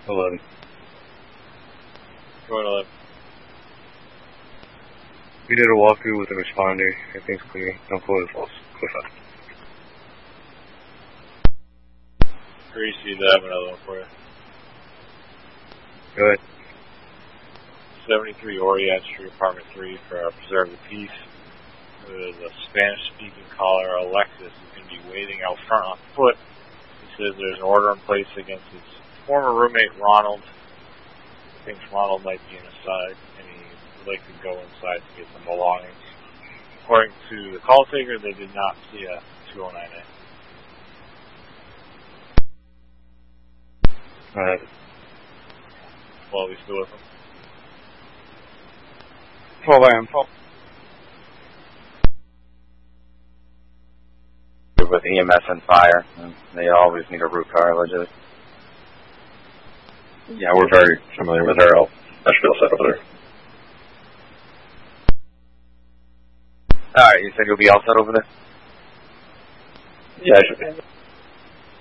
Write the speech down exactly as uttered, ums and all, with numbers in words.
eleven. Going eleven. We did a walkthrough with a responder. Everything's clear. No code is false. Clear fast. Greasy, I have another one for you. Go ahead. seventy-three Orient Street, Apartment three, for uh, Preserve the Peace. There's a Spanish-speaking caller, Alexis, is going to be waiting out front on foot. He says there's an order in place against his former roommate, Ronald. He thinks Ronald might be inside, and he would like to go inside to get some belongings. According to the call taker, they did not see a two oh nine A. Alright. Well, we still with him. twelve A M. With E M S and fire, and they always need a root car, allegedly. Yeah, we're very familiar with our Nashville set over there. Alright, you said you'll be all set over there? Yeah, I should be.